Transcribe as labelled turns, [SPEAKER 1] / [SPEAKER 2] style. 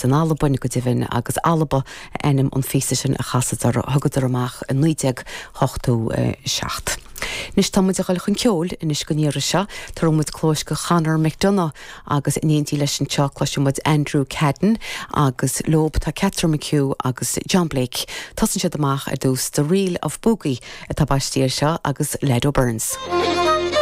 [SPEAKER 1] san albain go divin agus alba enim an fisa sin a chasadar thugadar amach a 9:8 Nis támuid a gáil chun ceol inis go níra se tarmid clóis go Chanar McDonough agus inéontí leis an teo cloisiúmid Andrew Cadden agus Lob tá Catherine McHugh agus John Blake. Tasan siad amach a dús The Reel of Boogie a tá baistíir seo agus Ledo Burns.